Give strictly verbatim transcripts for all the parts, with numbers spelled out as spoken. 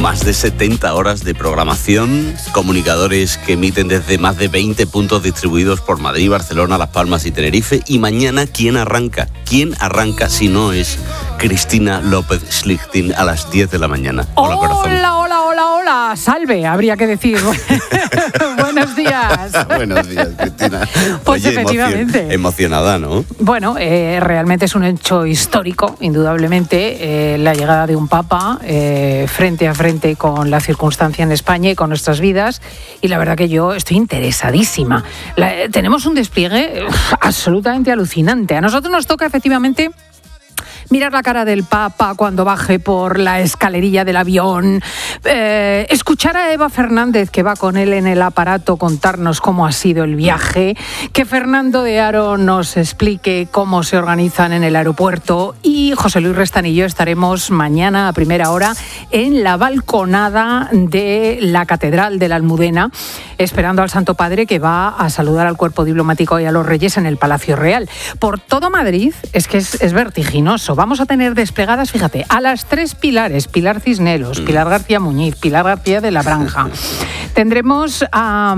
Más de setenta horas de programación, comunicadores que emiten desde más de veinte puntos distribuidos por Madrid, Barcelona, Las Palmas y Tenerife. Y mañana, ¿quién arranca? ¿Quién arranca si no es Cristina López Schlichting a las diez de la mañana? Hola, corazón. Hola, hola, hola, hola. Salve, habría que decir. Buenos días. Buenos días, Cristina. Pues Oye, efectivamente. Emocion- emocionada, ¿no? Bueno, eh, realmente es un hecho histórico, indudablemente, eh, la llegada de un papa eh, frente a frente con la circunstancia en España y con nuestras vidas. Y la verdad que yo estoy interesadísima. La, eh, tenemos un despliegue uf, absolutamente alucinante. A nosotros nos toca efectivamente mirar la cara del Papa cuando baje por la escalerilla del avión, eh, escuchar a Eva Fernández, que va con él en el aparato, contarnos cómo ha sido el viaje, que Fernando de Aro nos explique cómo se organizan en el aeropuerto, y José Luis Restán y yo estaremos mañana a primera hora en la balconada de la Catedral de la Almudena, esperando al Santo Padre, que va a saludar al cuerpo diplomático y a los reyes en el Palacio Real. Por todo Madrid es que es, es vertiginoso. Vamos a tener desplegadas, fíjate, a las tres pilares: Pilar Cisneros, Pilar García Muñiz, Pilar García de la Branja. Tendremos a,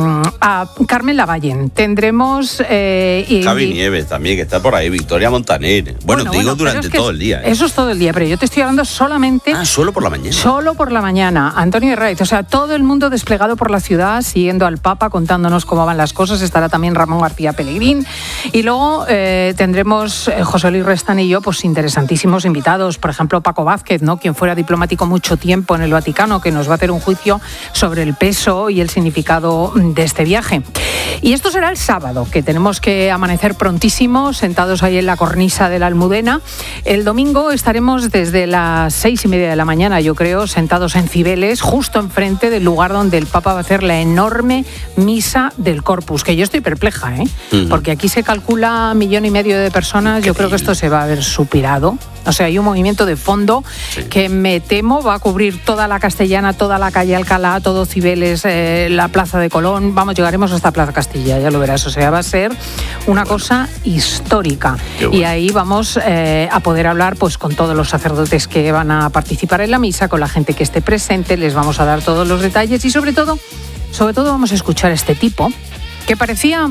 a Carmen Lavallén, tendremos... Eh, y, Javi Nieves también, que está por ahí, Victoria Montaner. Bueno, bueno digo bueno, durante es que todo el día. ¿eh? Eso es todo el día, pero yo te estoy hablando solamente... Ah, solo por la mañana. Solo por la mañana. Antonio Herraiz, o sea, todo el mundo desplegado por la ciudad, siguiendo al Papa, contándonos cómo van las cosas. Estará también Ramón García Pellegrín. Y luego eh, tendremos eh, José Luis Restán y yo, pues interesantísimos invitados. Por ejemplo, Paco Vázquez, ¿no? Quien fuera diplomático mucho tiempo en el Vaticano, que nos va a hacer un juicio sobre el peso y el significado de este viaje. Y esto será el sábado, que tenemos que amanecer prontísimo, sentados ahí en la cornisa de la Almudena. El domingo estaremos desde las seis y media de la mañana, yo creo, sentados en Cibeles, justo enfrente del lugar donde el Papa va a hacer la enorme misa del Corpus, que yo estoy perpleja, ¿eh? Uh-huh. Porque aquí se calcula millón y medio de personas. Increíble. Yo creo que esto se va a ver supirado. O sea, hay un movimiento de fondo sí. que me temo va a cubrir toda la Castellana, toda la calle Alcalá, todo Cibeles, eh, la Plaza de Colón. Vamos, llegaremos hasta Plaza Castilla, ya lo verás. O sea, va a ser una cosa histórica. Bueno. Y ahí vamos eh, a poder hablar pues con todos los sacerdotes que van a participar en la misa, con la gente que esté presente, les vamos a dar todos los detalles y sobre todo, sobre todo vamos a escuchar a este tipo que parecía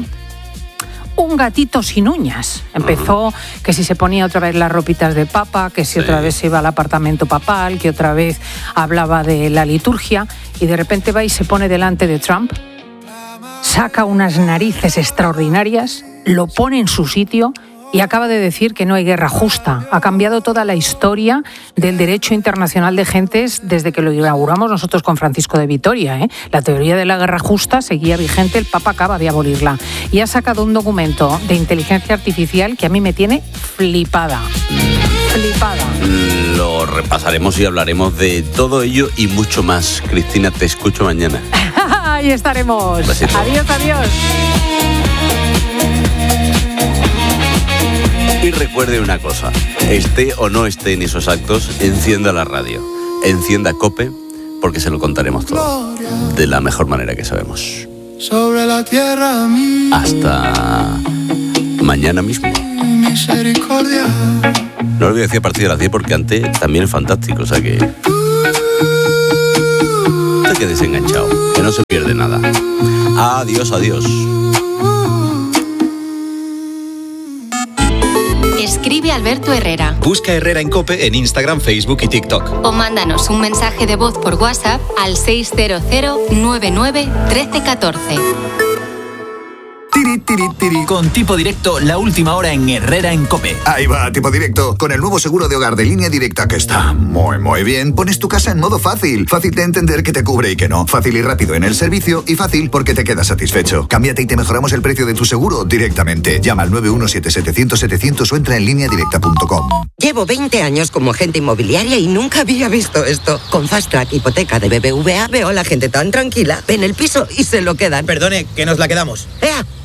un gatito sin uñas. Empezó que si se ponía otra vez las ropitas de papa, que si sí. otra vez se iba al apartamento papal, que otra vez hablaba de la liturgia, y de repente va y se pone delante de Trump, saca unas narices extraordinarias, lo pone en su sitio y acaba de decir que no hay guerra justa. Ha cambiado toda la historia del derecho internacional de gentes desde que lo inauguramos nosotros con Francisco de Vitoria, ¿eh? La teoría de la guerra justa seguía vigente, el Papa acaba de abolirla. Y ha sacado un documento de inteligencia artificial que a mí me tiene flipada. Flipada. Lo repasaremos y hablaremos de todo ello y mucho más. Cristina, te escucho mañana. Ahí estaremos. Besito. Adiós, adiós. Y recuerde una cosa, esté o no esté en esos actos, encienda la radio, encienda COPE, porque se lo contaremos todo, de la mejor manera que sabemos. Sobre la tierra mía. Hasta mañana mismo. Misericordia. No lo voy a decir a partir de las diez porque antes también es fantástico, o sea que... No te quedes enganchado, que no se pierde nada. Adiós, adiós. Escribe Alberto Herrera. Busca Herrera en COPE en Instagram, Facebook y TikTok. O mándanos un mensaje de voz por WhatsApp al seis cero cero nueve nueve uno tres uno cuatro. Tiri, tiri, tiri. Con Tipo Directo, la última hora en Herrera en COPE. Ahí va, Tipo Directo. Con el nuevo seguro de hogar de Línea Directa, que está muy, muy bien, pones tu casa en modo fácil. Fácil de entender que te cubre y que no. Fácil y rápido en el servicio y fácil porque te quedas satisfecho. Cámbiate y te mejoramos el precio de tu seguro directamente. Llama al nueve uno siete setecientos setecientos o entra en línea directa punto com. Llevo veinte años como agente inmobiliaria y nunca había visto esto. Con Fast Track Hipoteca de B B V A veo a la gente tan tranquila. Ven el piso y se lo quedan. Perdone, que nos la quedamos. ¡Ea!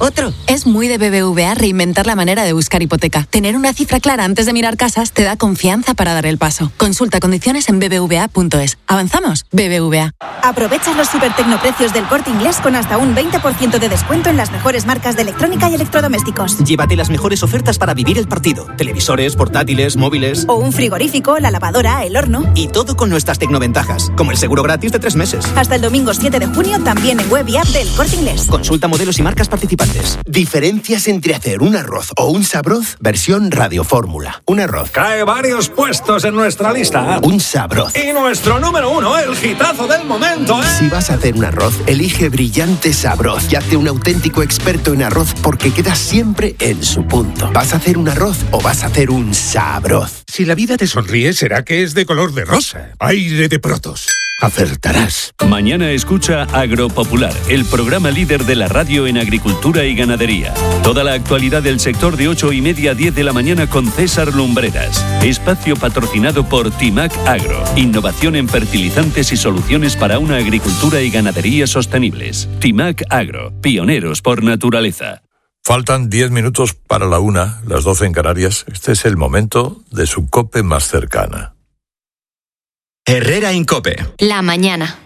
otro. Es muy de B B V A reinventar la manera de buscar hipoteca. Tener una cifra clara antes de mirar casas te da confianza para dar el paso. Consulta condiciones en b b v a punto es. ¿Avanzamos? B B V A. Aprovecha los supertecnoprecios del Corte Inglés con hasta un veinte por ciento de descuento en las mejores marcas de electrónica y electrodomésticos. Llévate las mejores ofertas para vivir el partido. Televisores, portátiles, móviles. O un frigorífico, la lavadora, el horno. Y todo con nuestras tecnoventajas, como el seguro gratis de tres meses. Hasta el domingo siete de junio también en web y app del Corte Inglés. Consulta modelos y marcas participantes. Diferencias entre hacer un arroz o un sabroz, versión radiofórmula. Un arroz. Cae varios puestos en nuestra lista. Un sabroz. Y nuestro número uno, el hitazo del momento, ¿eh? Si vas a hacer un arroz, elige Brillante Sabroz y hazte un auténtico experto en arroz porque quedas siempre en su punto. ¿Vas a hacer un arroz o vas a hacer un sabroz? Si la vida te sonríe, será que es de color de rosa. Aire de Protos. Acertarás. Mañana escucha Agropopular, el programa líder de la radio en agricultura y ganadería. Toda la actualidad del sector de ocho y media a diez de la mañana con César Lumbreras. Espacio patrocinado por Timac Agro. Innovación en fertilizantes y soluciones para una agricultura y ganadería sostenibles. Timac Agro, pioneros por naturaleza. Faltan diez minutos para la una, las doce en Canarias. Este es el momento de su COPE más cercana. Herrera en COPE. La mañana.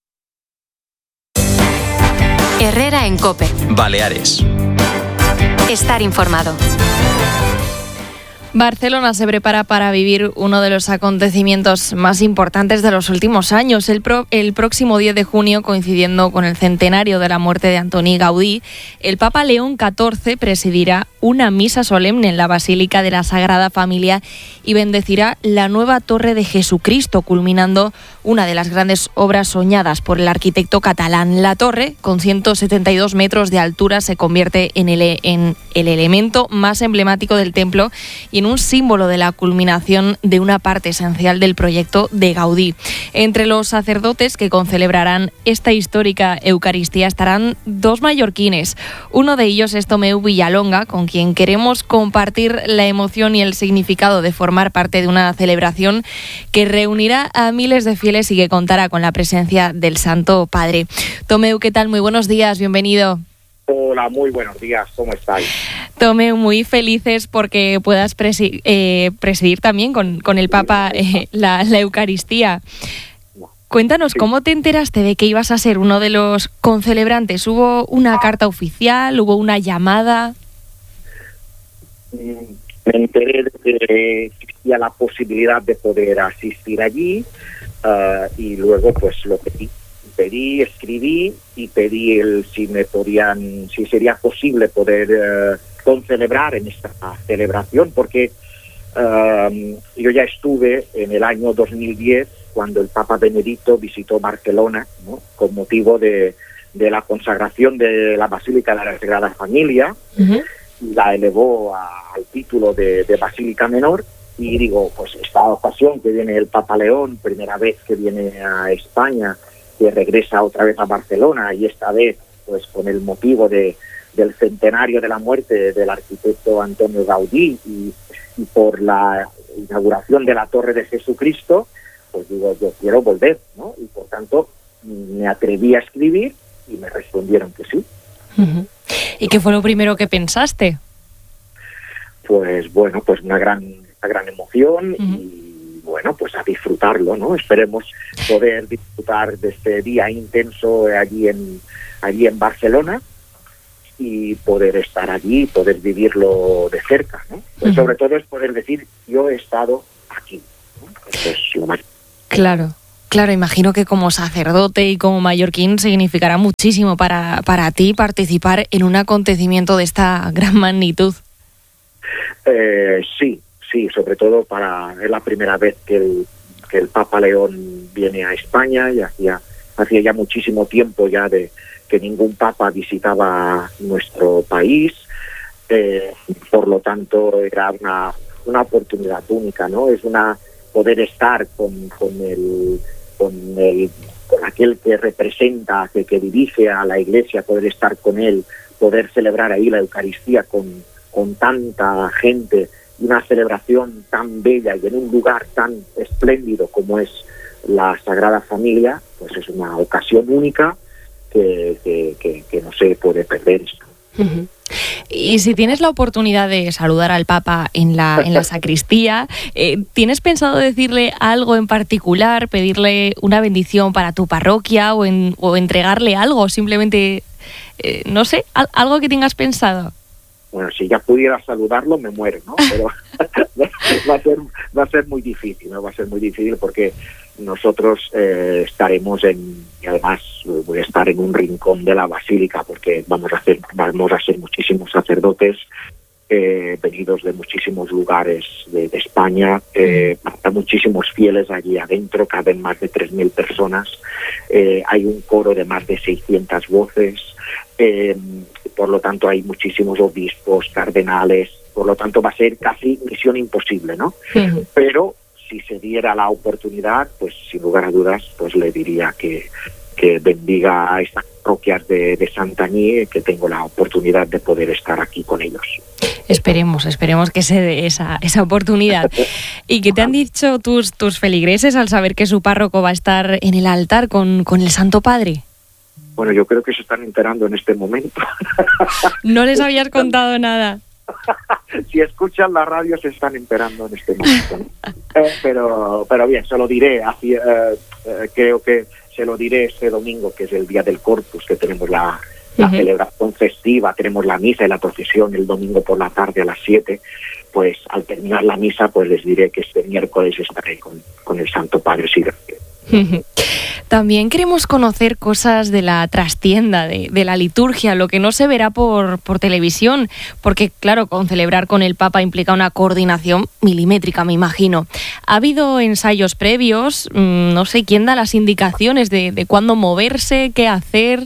Herrera en COPE. Baleares. Estar informado. Barcelona se prepara para vivir uno de los acontecimientos más importantes de los últimos años. El, pro, el próximo diez de junio, coincidiendo con el centenario de la muerte de Antoni Gaudí, el Papa León catorce presidirá una misa solemne en la Basílica de la Sagrada Familia y bendecirá la nueva Torre de Jesucristo, culminando una de las grandes obras soñadas por el arquitecto catalán. La torre, con ciento setenta y dos metros de altura, se convierte en el, en el elemento más emblemático del templo y en un símbolo de la culminación de una parte esencial del proyecto de Gaudí. Entre los sacerdotes que concelebrarán esta histórica Eucaristía estarán dos mallorquines. Uno de ellos es Tomeu Villalonga, con quien queremos compartir la emoción y el significado de formar parte de una celebración que reunirá a miles de fieles y que contará con la presencia del Santo Padre. Tomeu, ¿qué tal? Muy buenos días, bienvenido. Hola, muy buenos días, ¿cómo estáis? Tomeu, muy felices porque puedas presi- eh, presidir también con, con el Papa eh, la, la Eucaristía. Cuéntanos, ¿cómo te enteraste de que ibas a ser uno de los concelebrantes? ¿Hubo una carta oficial? ¿Hubo una llamada? Me enteré de que existía la posibilidad de poder asistir allí uh, y luego pues lo pedí. Pedí, escribí y pedí el si me podían, si sería posible poder uh, concelebrar en esta celebración, porque uh, yo ya estuve en el año dos mil diez cuando el Papa Benedicto visitó Barcelona, ¿no?, con motivo de, de la consagración de la Basílica de la Sagrada Familia. Uh-huh. La elevó a, al título de, de Basílica Menor. Y digo, pues esta ocasión que viene el Papa León, primera vez que viene a España, que regresa otra vez a Barcelona, y esta vez pues con el motivo de, del centenario de la muerte del arquitecto Antonio Gaudí y, y por la inauguración de la Torre de Jesucristo, pues digo, yo quiero volver, ¿no? Y por tanto me atreví a escribir y me respondieron que sí. Uh-huh. ¿Y qué fue lo primero que pensaste? Pues bueno, pues una gran, una gran emoción. Uh-huh. y bueno, pues a disfrutarlo, ¿no? Esperemos poder disfrutar de este día intenso allí en allí en Barcelona y poder estar allí, poder vivirlo de cerca, ¿no? Pues uh-huh. sobre todo es poder decir, yo he estado aquí, ¿no? Eso es lo más... Claro, claro, imagino que como sacerdote y como mallorquín significará muchísimo para, para ti participar en un acontecimiento de esta gran magnitud. Eh, sí. Sí, sobre todo para es la primera vez que el, que el Papa León viene a España, y hacía, hacía ya muchísimo tiempo ya de que ningún Papa visitaba nuestro país, eh, por lo tanto era una, una oportunidad única, ¿no? Es una poder estar con, con el con el con aquel que representa, que, que dirige a la Iglesia, poder estar con él, poder celebrar ahí la Eucaristía con, con tanta gente. Una celebración tan bella y en un lugar tan espléndido como es la Sagrada Familia, pues es una ocasión única que, que, que, que no se puede perder esto. Uh-huh. Y si tienes la oportunidad de saludar al Papa en la, en la sacristía, eh, ¿tienes pensado decirle algo en particular, pedirle una bendición para tu parroquia o, en, o entregarle algo? Simplemente, eh, no sé, al, algo que tengas pensado. Bueno, si ya pudiera saludarlo, me muero, ¿no? Pero va, a ser, va a ser muy difícil, ¿no? Va a ser muy difícil porque nosotros eh, estaremos en, y además voy a estar en un rincón de la basílica porque vamos a hacer, vamos a ser muchísimos sacerdotes eh, venidos de muchísimos lugares de, de España, eh, hay muchísimos fieles allí adentro, caben más de tres mil personas, eh, hay un coro de más de seiscientas voces, eh, por lo tanto hay muchísimos obispos, cardenales, por lo tanto va a ser casi misión imposible, ¿no? Uh-huh. Pero si se diera la oportunidad, pues sin lugar a dudas, pues le diría que, que bendiga a estas parroquias de, de Santanyí, que tengo la oportunidad de poder estar aquí con ellos. Esperemos, esperemos que se dé esa, esa oportunidad. ¿Y qué te han dicho tus, tus feligreses al saber que su párroco va a estar en el altar con, con el Santo Padre? Bueno, yo creo que se están enterando en este momento. No les habías contado nada. Si escuchan la radio se están enterando en este momento, ¿no? eh, pero pero bien, se lo diré. Así, eh, eh, creo que se lo diré este domingo, que es el día del Corpus, que tenemos la, la uh-huh. celebración festiva, tenemos la misa y la procesión el domingo por la tarde a las siete. Pues al terminar la misa, pues les diré que este miércoles estaré con, con el Santo Padre. Sí. También queremos conocer cosas de la trastienda, de, de la liturgia, lo que no se verá por, por televisión, porque claro, con celebrar con el Papa implica una coordinación milimétrica, me imagino. ¿Ha habido ensayos previos? No sé, ¿quién da las indicaciones de, de cuándo moverse, qué hacer?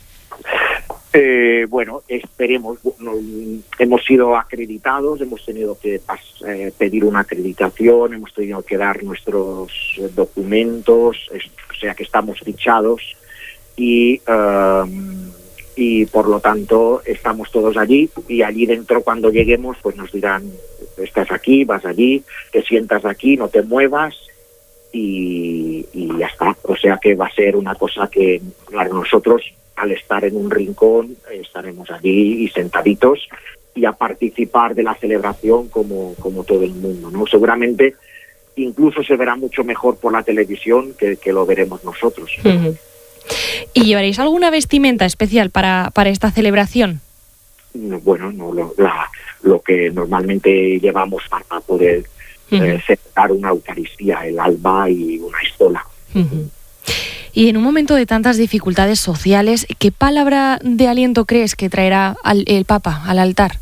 Eh, bueno, esperemos. No, hemos sido acreditados, hemos tenido que pas, eh, pedir una acreditación, hemos tenido que dar nuestros documentos, es, o sea que estamos fichados y, um, y por lo tanto estamos todos allí y allí dentro cuando lleguemos pues nos dirán, estás aquí, vas allí, te sientas aquí, no te muevas y, y ya está. O sea que va a ser una cosa que, claro, nosotros al estar en un rincón estaremos allí y sentaditos y a participar de la celebración como, como todo el mundo, ¿no? Seguramente incluso se verá mucho mejor por la televisión que, que lo veremos nosotros. Uh-huh. ¿Y llevaréis alguna vestimenta especial para, para esta celebración? No, bueno, no lo, la, lo que normalmente llevamos para poder uh-huh. eh, celebrar una Eucaristía, el alba y una estola. Uh-huh. Y en un momento de tantas dificultades sociales, ¿qué palabra de aliento crees que traerá al, el Papa al altar?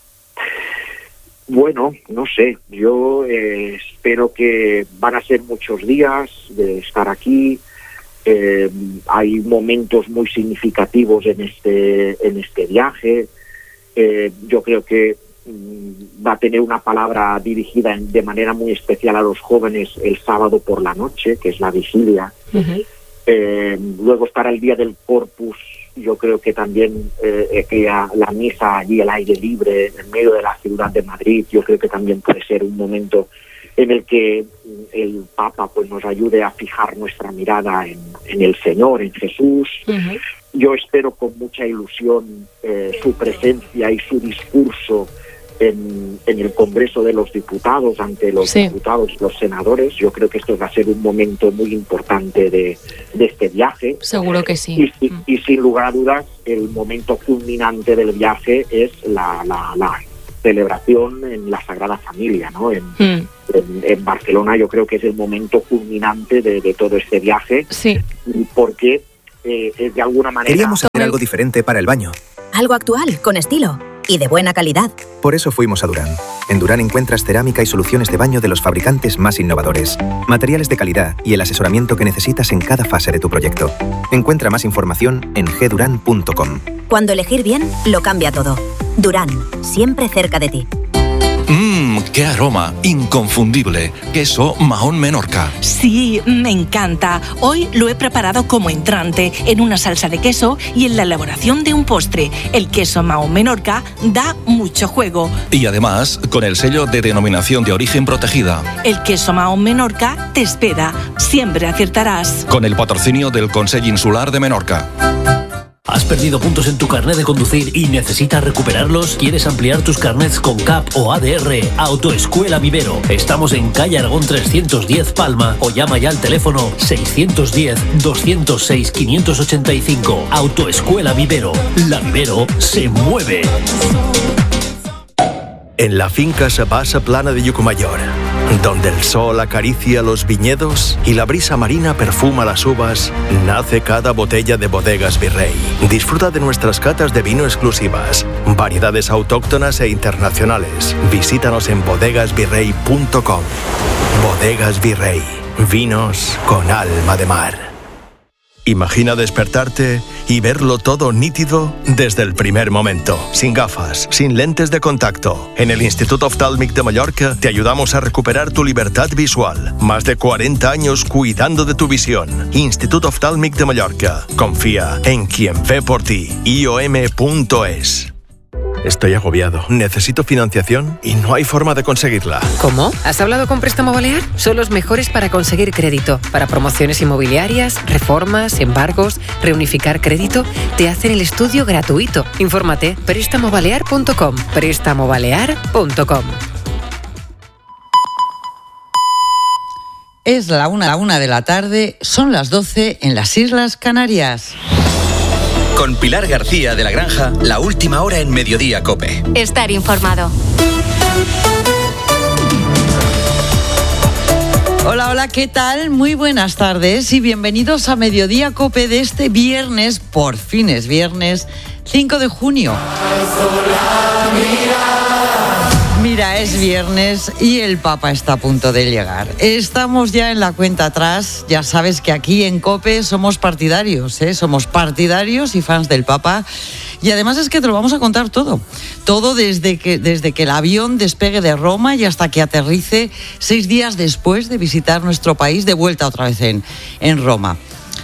Bueno, no sé, yo eh, espero que van a ser muchos días de estar aquí. Eh, hay momentos muy significativos en este, en este viaje. Eh, yo creo que mm, va a tener una palabra dirigida en, de manera muy especial a los jóvenes el sábado por la noche, que es la vigilia. Uh-huh. Eh, luego estará el día del Corpus, yo creo que también eh, que la, la misa allí al aire libre, en medio de la ciudad de Madrid, yo creo que también puede ser un momento en el que el Papa pues nos ayude a fijar nuestra mirada en, en el Señor, en Jesús. Uh-huh. Yo espero con mucha ilusión eh, su presencia y su discurso En, en el Congreso de los Diputados, ante los sí. diputados y los senadores. Yo creo que esto va a ser un momento muy importante de, de este viaje. Seguro que sí. Y, y, y sin lugar a dudas, el momento culminante del viaje es la, la, la celebración en la Sagrada Familia, ¿no? En, mm. en, en Barcelona yo creo que es el momento culminante de, de todo este viaje. Sí. Porque eh, es de alguna manera... Queríamos hacer algo diferente para el baño. Algo actual, con estilo. Y de buena calidad. Por eso fuimos a Durán. En Durán encuentras cerámica y soluciones de baño de los fabricantes más innovadores, materiales de calidad y el asesoramiento que necesitas en cada fase de tu proyecto. Encuentra más información en g duran punto com. Cuando elegir bien, lo cambia todo. Durán, siempre cerca de ti. Mmm, qué aroma, inconfundible. Queso Mahón Menorca. Sí, me encanta. Hoy lo he preparado como entrante, en una salsa de queso y en la elaboración de un postre. El queso Mahón Menorca da mucho juego. Y además, con el sello de denominación de origen protegida. El queso Mahón Menorca te espera. Siempre acertarás. Con el patrocinio del Consell Insular de Menorca. ¿Has ¿Has perdido puntos en tu carnet de conducir y necesitas recuperarlos? ¿Quieres ampliar tus carnets con C A P o A D R? Autoescuela Vivero. Estamos en calle Aragón trescientos diez Palma o llama ya al teléfono seiscientos diez, doscientos seis, quinientos ochenta y cinco. Autoescuela Vivero. La Vivero se mueve. En la finca Sabasa Plana de Llucmajor, donde el sol acaricia los viñedos y la brisa marina perfuma las uvas, nace cada botella de Bodegas Virrey. Disfruta de nuestras catas de vino exclusivas, variedades autóctonas e internacionales. Visítanos en bodegas virrey punto com. Bodegas Virrey, vinos con alma de mar. Imagina despertarte y verlo todo nítido desde el primer momento, sin gafas, sin lentes de contacto. En el Instituto Oftálmic de Mallorca te ayudamos a recuperar tu libertad visual. Más de cuarenta años cuidando de tu visión. Instituto Oftálmic de Mallorca. Confía en quien ve por ti. I O M punto es. Estoy agobiado. Necesito financiación y no hay forma de conseguirla. ¿Cómo? ¿Has hablado con Préstamo Balear? Son los mejores para conseguir crédito. Para promociones inmobiliarias, reformas, embargos, reunificar crédito, te hacen el estudio gratuito. Infórmate. préstamo balear punto com. préstamo balear punto com. Es la una, la una de la tarde, son las doce en las Islas Canarias. Con Pilar García de la Granja, la última hora en Mediodía COPE. Estar informado. Hola, hola, ¿qué tal? Muy buenas tardes y bienvenidos a Mediodía COPE de este viernes, por fin es viernes, cinco de junio. Mira, es viernes y el Papa está a punto de llegar. Estamos ya en la cuenta atrás. Ya sabes que aquí en COPE somos partidarios, ¿eh? Somos partidarios y fans del Papa. Y además es que te lo vamos a contar todo. Todo desde que, desde que el avión despegue de Roma y hasta que aterrice seis días después de visitar nuestro país, de vuelta otra vez en, en Roma.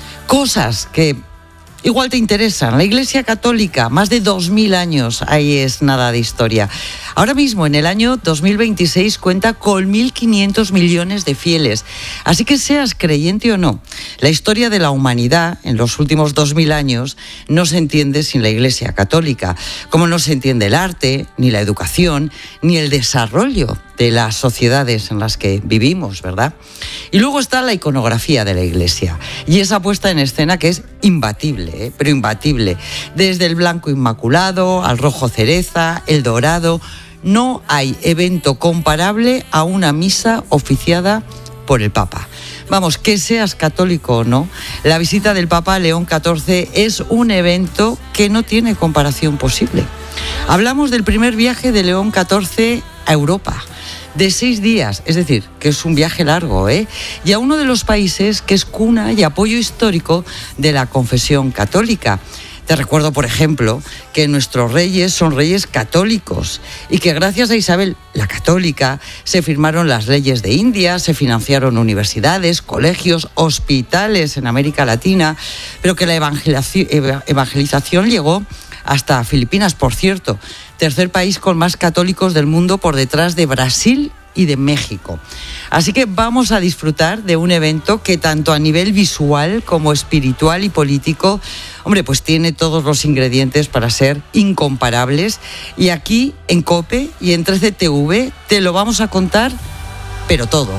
Cosas que igual te interesan. La Iglesia Católica, más de dos mil años, ahí es nada de historia. Ahora mismo, en el año dos mil veintiséis, cuenta con mil quinientos millones de fieles. Así que seas creyente o no, la historia de la humanidad en los últimos dos mil años no se entiende sin la Iglesia Católica, como no se entiende el arte, ni la educación, ni el desarrollo de las sociedades en las que vivimos, ¿verdad? Y luego está la iconografía de la Iglesia y esa puesta en escena que es imbatible, ¿eh? Pero imbatible. Desde el blanco inmaculado al rojo cereza, el dorado. No hay evento comparable a una misa oficiada por el Papa. Vamos, que seas católico o no, la visita del Papa León catorce es un evento que no tiene comparación posible. Hablamos del primer viaje de León catorce a Europa, de seis días, es decir, que es un viaje largo, ¿eh? Y a uno de los países que es cuna y apoyo histórico de la confesión católica. Te recuerdo, por ejemplo, que nuestros reyes son reyes católicos y que gracias a Isabel la Católica se firmaron las leyes de India, se financiaron universidades, colegios, hospitales en América Latina, pero que la evangelización llegó hasta Filipinas, por cierto, tercer país con más católicos del mundo por detrás de Brasil y de México. Así que vamos a disfrutar de un evento que tanto a nivel visual como espiritual y político, hombre, pues tiene todos los ingredientes para ser incomparables. Y aquí en COPE y en trece T V te lo vamos a contar, pero todo.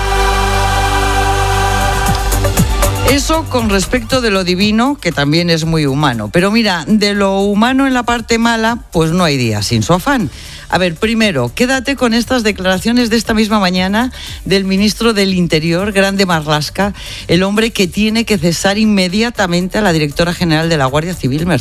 Eso con respecto de lo divino, que también es muy humano. Pero mira, de lo humano en la parte mala, pues no hay día sin su afán. A ver, primero, quédate con estas declaraciones de esta misma mañana del ministro del Interior, Grande Marlaska, el hombre que tiene que cesar inmediatamente a la directora general de la Guardia Civil,